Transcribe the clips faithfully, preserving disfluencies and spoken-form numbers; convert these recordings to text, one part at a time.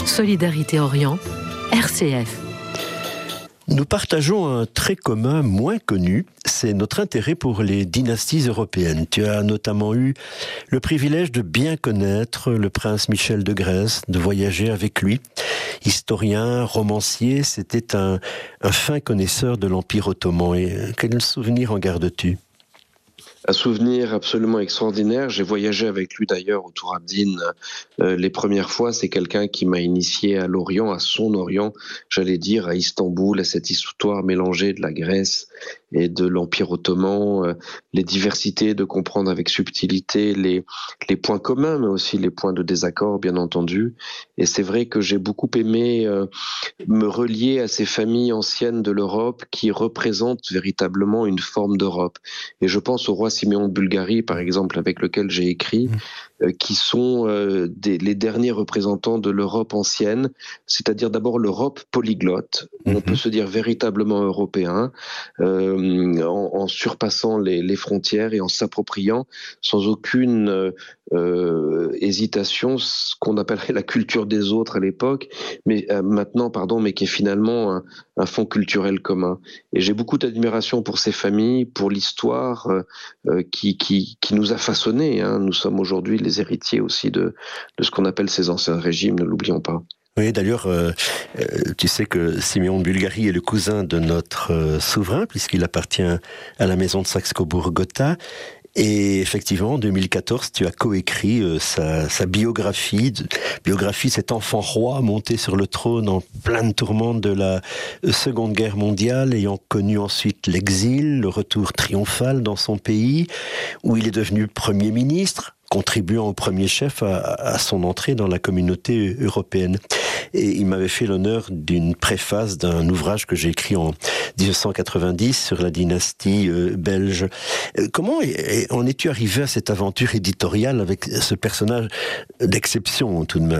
Solidarité Orient, R C F. Nous partageons un trait commun moins connu, c'est notre intérêt pour les dynasties européennes. Tu as notamment eu le privilège de bien connaître le prince Michel de Grèce, de voyager avec lui. Historien, romancier, c'était un, un fin connaisseur de l'Empire ottoman. Et quel souvenir en gardes-tu ? Un souvenir absolument extraordinaire. J'ai voyagé avec lui d'ailleurs au Tour Abdin euh, les premières fois. C'est quelqu'un qui m'a initié à l'Orient, à son Orient, j'allais dire, à Istanbul, à cette histoire mélangée de la Grèce et de l'Empire ottoman, euh, les diversités, de comprendre avec subtilité les, les points communs, mais aussi les points de désaccord, bien entendu. Et c'est vrai que j'ai beaucoup aimé euh, me relier à ces familles anciennes de l'Europe qui représentent véritablement une forme d'Europe. Et je pense au roi Siméon de Bulgarie, par exemple, avec lequel j'ai écrit, euh, qui sont euh, des, les derniers représentants de l'Europe ancienne, c'est-à-dire d'abord l'Europe polyglotte. Mm-hmm. On peut se dire véritablement européen, euh, en, en surpassant les, les frontières et en s'appropriant sans aucune euh, euh, hésitation ce qu'on appellerait la culture des autres à l'époque, mais euh, maintenant, pardon, mais qui est finalement un, un fond culturel commun. Et j'ai beaucoup d'admiration pour ces familles, pour l'histoire euh, qui, qui, qui nous a façonnés. Hein. Nous sommes aujourd'hui les héritiers aussi de, de ce qu'on appelle ces anciens régimes, ne l'oublions pas. Oui, d'ailleurs, euh, euh, tu sais que Siméon de Bulgarie est le cousin de notre euh, souverain, puisqu'il appartient à la maison de Saxe-Cobourg-Gotha. Et effectivement, en deux mille quatorze, tu as coécrit euh, sa, sa biographie, de, biographie cet enfant roi monté sur le trône en pleine tourmente de la Seconde Guerre mondiale, ayant connu ensuite l'exil, le retour triomphal dans son pays, où il est devenu Premier ministre, contribuant au premier chef à, à son entrée dans la communauté européenne. Et il m'avait fait l'honneur d'une préface d'un ouvrage que j'ai écrit en dix-neuf cent quatre-vingt-dix sur la dynastie euh, belge. Euh, comment en es-tu arrivé à cette aventure éditoriale avec ce personnage d'exception tout de même ?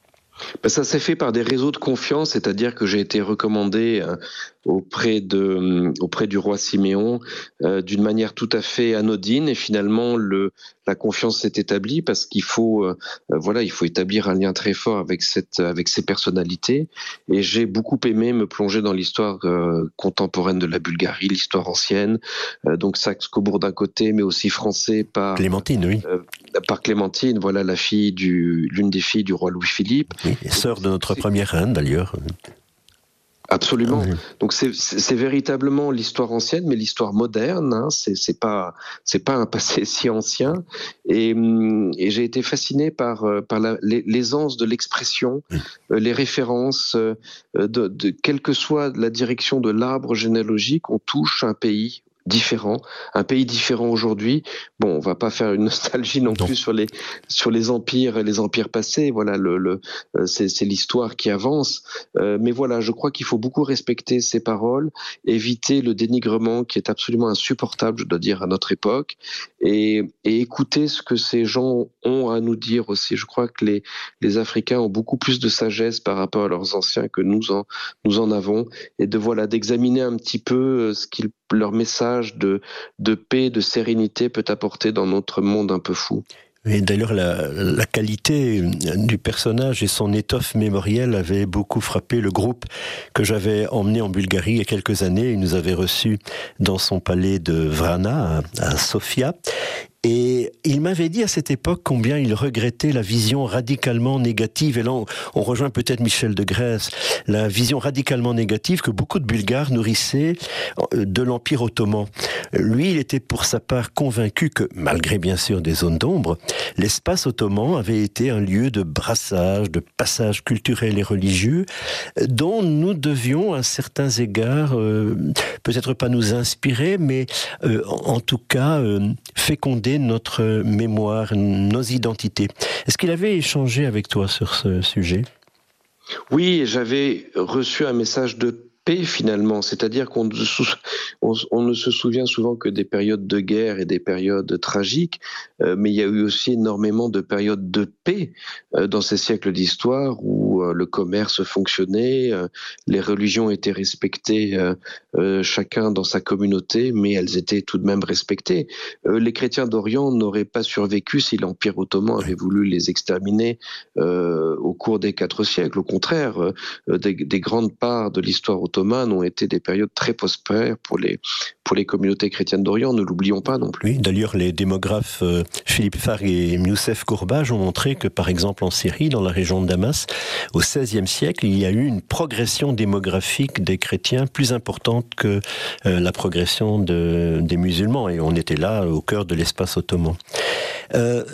Ben ça s'est fait par des réseaux de confiance, c'est-à-dire que j'ai été recommandé euh, auprès de auprès du roi Siméon euh, d'une manière tout à fait anodine, et finalement le la confiance s'est établie parce qu'il faut euh, voilà il faut établir un lien très fort avec cette avec ces personnalités, et j'ai beaucoup aimé me plonger dans l'histoire euh, contemporaine de la Bulgarie, l'histoire ancienne, euh, donc Saxe-Cobourg d'un côté, mais aussi français par Clémentine, oui. Euh, par Clémentine, voilà la fille du l'une des filles du roi Louis-Philippe. Oui, et sœur de notre c'est... première reine d'ailleurs. Absolument. Oui. Donc c'est, c'est, c'est véritablement l'histoire ancienne, mais l'histoire moderne. Hein, c'est, c'est pas c'est pas un passé si ancien. Et, et j'ai été fasciné par par la, l'aisance de l'expression, oui. les références, de, de quelle que soit la direction de l'arbre généalogique, on touche un pays différent, un pays différent aujourd'hui. Bon, on va pas faire une nostalgie non, non. plus sur les sur les empires, les empires passés. Voilà, le, le c'est, c'est l'histoire qui avance. Euh, mais voilà, je crois qu'il faut beaucoup respecter ces paroles, éviter le dénigrement qui est absolument insupportable, je dois dire, à notre époque, et, et écouter ce que ces gens ont à nous dire aussi. Je crois que les les Africains ont beaucoup plus de sagesse par rapport à leurs anciens que nous en nous en avons, et de voilà d'examiner un petit peu ce qu'ils leur message de, de paix, de sérénité peut apporter dans notre monde un peu fou. Et d'ailleurs, la, la qualité du personnage et son étoffe mémorielle avait beaucoup frappé le groupe que j'avais emmené en Bulgarie il y a quelques années. Il nous avait reçus dans son palais de Vrana, à, à Sofia. Et il m'avait dit à cette époque combien il regrettait la vision radicalement négative, et là on, on rejoint peut-être Michel de Grèce, la vision radicalement négative que beaucoup de Bulgares nourrissaient de l'Empire ottoman. Lui, il était pour sa part convaincu que, malgré bien sûr des zones d'ombre, l'espace ottoman avait été un lieu de brassage, de passage culturel et religieux, dont nous devions à certains égards, euh, peut-être pas nous inspirer, mais euh, en, en tout cas euh, féconder notre mémoire, nos identités. Est-ce qu'il avait échangé avec toi sur ce sujet ? Oui, j'avais reçu un message de paix finalement, c'est-à-dire qu'on on, on ne se souvient souvent que des périodes de guerre et des périodes tragiques, euh, mais il y a eu aussi énormément de périodes de paix euh, dans ces siècles d'histoire où euh, le commerce fonctionnait, euh, les religions étaient respectées, euh, euh, chacun dans sa communauté, mais elles étaient tout de même respectées. Euh, les chrétiens d'Orient n'auraient pas survécu si l'Empire ottoman avait voulu les exterminer euh, au cours des quatre siècles. Au contraire, euh, des, des grandes parts de l'histoire ottomane ont été des périodes très prospères pour les, pour les communautés chrétiennes d'Orient, ne l'oublions pas non plus. Oui, d'ailleurs, les démographes euh, Philippe Fargue et Youssef Kourbaj ont montré que, par exemple, en Syrie, dans la région de Damas, au seizième siècle, il y a eu une progression démographique des chrétiens plus importante que euh, la progression de, des musulmans. Et on était là, au cœur de l'espace ottoman. Euh,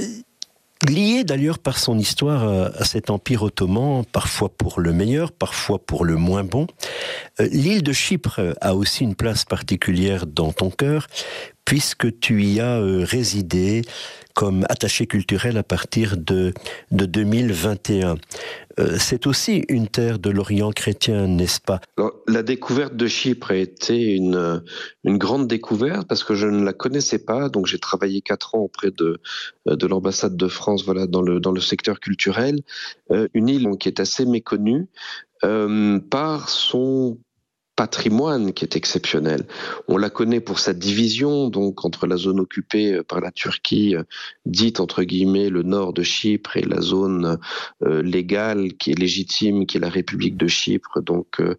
Lié d'ailleurs par son histoire à cet empire ottoman, parfois pour le meilleur, parfois pour le moins bon, l'île de Chypre a aussi une place particulière dans ton cœur, puisque tu y as résidé comme attaché culturel à partir de, de deux mille vingt et un. C'est aussi une terre de l'Orient chrétien, n'est-ce pas? Alors, la découverte de Chypre a été une, une grande découverte parce que je ne la connaissais pas. Donc, j'ai travaillé quatre ans auprès de, de l'ambassade de France, voilà, dans le, dans le secteur culturel. Euh, une île qui est assez méconnue euh, par son patrimoine qui est exceptionnel. On la connaît pour sa division, donc entre la zone occupée par la Turquie, dite entre guillemets le nord de Chypre, et la zone euh, légale qui est légitime, qui est la République de Chypre, donc euh,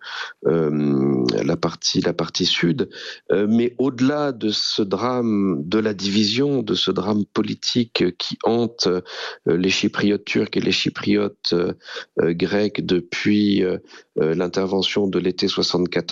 euh, la partie la partie sud. Euh, mais au-delà de ce drame de la division, de ce drame politique qui hante euh, les Chypriotes turcs et les Chypriotes euh, euh, grecs depuis euh, l'intervention de l'été soixante-quatorze,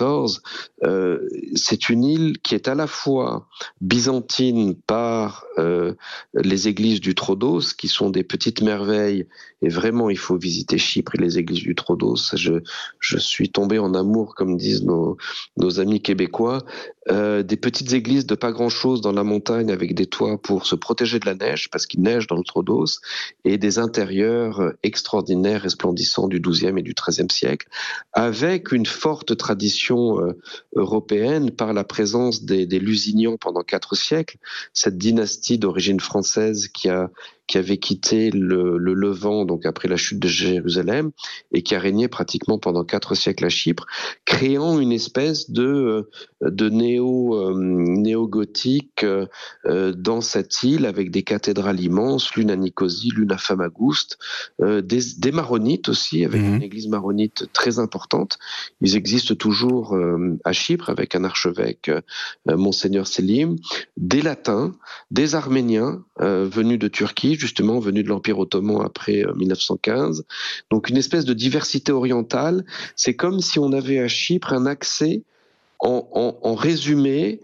Euh, c'est une île qui est à la fois byzantine par euh, les églises du Troodos, qui sont des petites merveilles, et vraiment il faut visiter Chypre et les églises du Troodos. Je, je suis tombé en amour, comme disent nos, nos amis québécois, euh, des petites églises de pas grand-chose dans la montagne avec des toits pour se protéger de la neige, parce qu'il neige dans le Troodos, et des intérieurs extraordinaires, resplendissants du douzième et du treizième siècle, avec une forte tradition euh, européenne par la présence des, des Lusignan pendant quatre siècles, cette dynastie d'origine française qui a qui avait quitté le, le Levant, donc après la chute de Jérusalem, et qui a régné pratiquement pendant quatre siècles à Chypre, créant une espèce de, de néo, euh, néo-gothique euh, dans cette île, avec des cathédrales immenses, l'une à Nicosie, l'une à Famagouste, euh, des, des maronites aussi, avec mmh. une église maronite très importante. Ils existent toujours euh, à Chypre, avec un archevêque, euh, Monseigneur Selim, des latins, des arméniens euh, venus de Turquie, justement venu de l'Empire ottoman après mille neuf cent quinze. Donc une espèce de diversité orientale. C'est comme si on avait à Chypre un accès en, en, en résumé,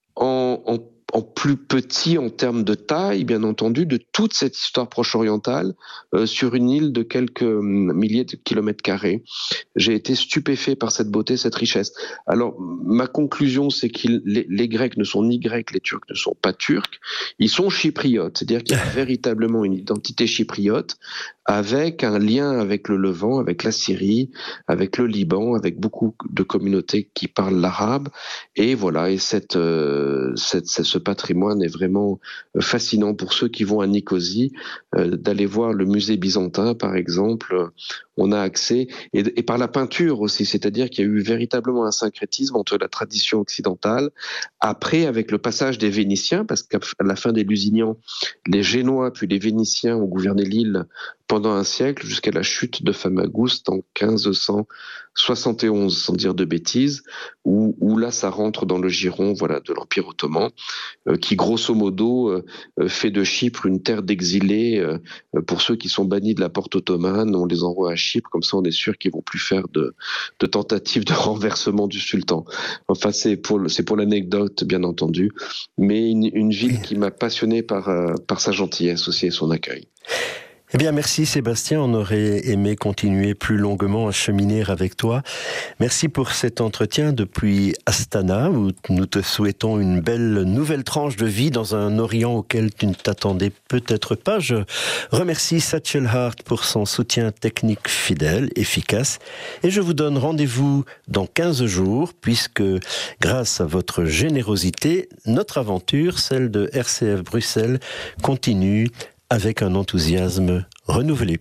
en, en, en plus petit en termes de taille, bien entendu, de toute cette histoire proche-orientale euh, sur une île de quelques milliers de kilomètres carrés. J'ai été stupéfait par cette beauté, cette richesse. Alors, ma conclusion, c'est que les, les Grecs ne sont ni Grecs, les Turcs ne sont pas Turcs, ils sont chypriotes, c'est-à-dire qu'il y a véritablement une identité chypriote, avec un lien avec le Levant, avec la Syrie, avec le Liban, avec beaucoup de communautés qui parlent l'arabe. Et voilà, et cette, euh, cette, ce patrimoine est vraiment fascinant pour ceux qui vont à Nicosie, euh, d'aller voir le musée byzantin, par exemple. On a accès, et, et par la peinture aussi, c'est-à-dire qu'il y a eu véritablement un syncrétisme entre la tradition occidentale, après avec le passage des Vénitiens, parce qu'à la fin des Lusignans, les Génois puis les Vénitiens ont gouverné l'île pendant un siècle, jusqu'à la chute de Famagouste en quinze cent soixante et onze, sans dire de bêtises, où, où là ça rentre dans le giron, voilà, de l'Empire ottoman, euh, qui grosso modo euh, fait de Chypre une terre d'exilés. Euh, pour ceux qui sont bannis de la porte ottomane, on les envoie à Chypre, comme ça on est sûr qu'ils vont plus faire de, de tentatives de renversement du sultan. Enfin, c'est pour, c'est pour l'anecdote, bien entendu, mais une, une ville qui m'a passionné par, euh, par sa gentillesse aussi et son accueil. Eh bien, merci Sébastien, on aurait aimé continuer plus longuement à cheminer avec toi. Merci pour cet entretien depuis Astana, où nous te souhaitons une belle nouvelle tranche de vie dans un Orient auquel tu ne t'attendais peut-être pas. Je remercie Satchel Hart pour son soutien technique fidèle, efficace, et je vous donne rendez-vous dans quinze jours, puisque grâce à votre générosité, notre aventure, celle de R C F Bruxelles, continue avec un enthousiasme renouvelé.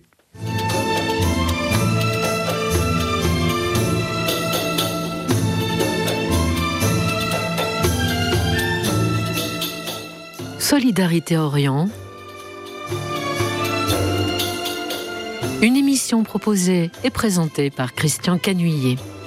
Solidarité Orient. Une émission proposée et présentée par Christian Canuillet.